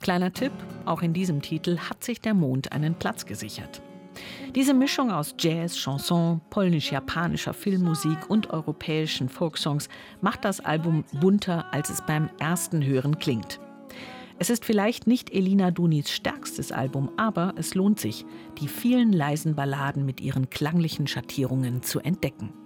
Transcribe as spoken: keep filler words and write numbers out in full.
Kleiner Tipp, auch in diesem Titel hat sich der Mond einen Platz gesichert. Diese Mischung aus Jazz, Chanson, polnisch-japanischer Filmmusik und europäischen Folksongs macht das Album bunter, als es beim ersten Hören klingt. Es ist vielleicht nicht Elina Dunis stärkstes Album, aber es lohnt sich, die vielen leisen Balladen mit ihren klanglichen Schattierungen zu entdecken.